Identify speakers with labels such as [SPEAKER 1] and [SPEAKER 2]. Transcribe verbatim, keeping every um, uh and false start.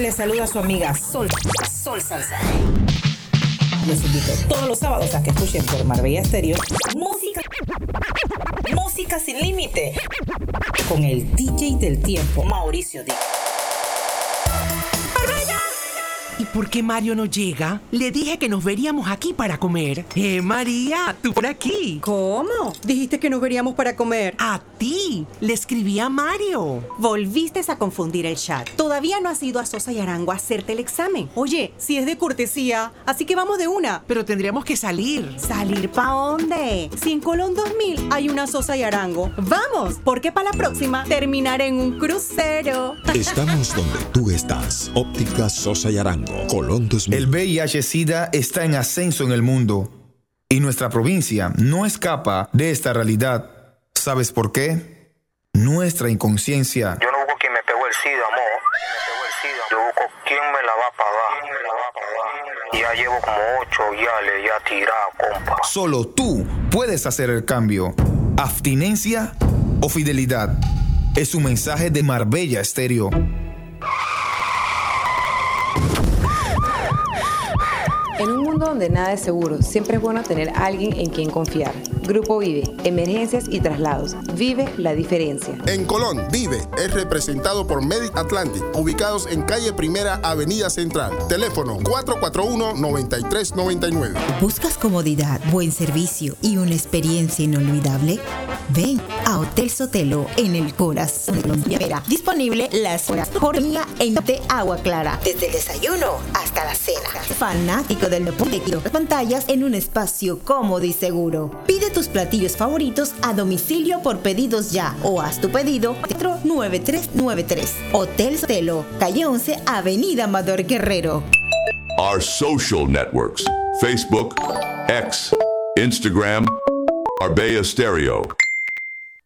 [SPEAKER 1] Les saluda su amiga Sol, Sol Salsa. Les invito todos los sábados a que escuchen por Marbella Estéreo música, música sin límite, con el D J del tiempo, Mauricio Díaz.
[SPEAKER 2] ¿Y por qué Mario no llega? Le dije que nos veríamos aquí para comer. Eh, María, tú por aquí.
[SPEAKER 3] ¿Cómo? Dijiste que nos veríamos para comer.
[SPEAKER 2] A ti. Le escribí a Mario.
[SPEAKER 3] Volviste a confundir el chat. Todavía no has ido a Sosa y Arango a hacerte el examen. Oye, si es de cortesía, así que vamos de una.
[SPEAKER 2] Pero tendríamos que salir.
[SPEAKER 3] ¿Salir pa' dónde? Si en Colón dos mil hay una Sosa y Arango. ¡Vamos! Porque para la próxima terminaré en un crucero.
[SPEAKER 4] Estamos donde tú estás. Óptica Sosa y Arango. Colón dos mil.
[SPEAKER 5] El V I H-Sida está en ascenso en el mundo y nuestra provincia no escapa de esta realidad. ¿Sabes por qué? Nuestra inconsciencia.
[SPEAKER 6] Yo no busco quien me pegó el SIDA, amor. Yo busco quién me la va a pagar. Ya llevo como ocho viales ya tirado, compa.
[SPEAKER 5] Solo tú puedes hacer el cambio. Abstinencia o fidelidad. Es un mensaje de Marbella Estéreo.
[SPEAKER 7] En un mundo donde nada es seguro, siempre es bueno tener a alguien en quien confiar. Grupo Vive, emergencias y traslados. Vive la diferencia.
[SPEAKER 8] En Colón, Vive es representado por Medic Atlantic, ubicados en calle Primera, Avenida Central. Teléfono cuatro cuatro uno, nueve tres nueve nueve.
[SPEAKER 9] ¿Buscas comodidad, buen servicio y una experiencia inolvidable? Ven a Hotel Sotelo en el corazón de Colombia. Verá disponible las horas por día en de Agua Clara, desde el desayuno hasta la cena. Fanático del deporte y las pantallas en un espacio cómodo y seguro. Pide tus platillos favoritos a domicilio por pedidos ya o haz tu pedido cuatro nueve tres nueve tres. Hotel Sotelo, calle once, Avenida Amador Guerrero.
[SPEAKER 10] Our social networks: Facebook, X, Instagram, Marbella Stereo.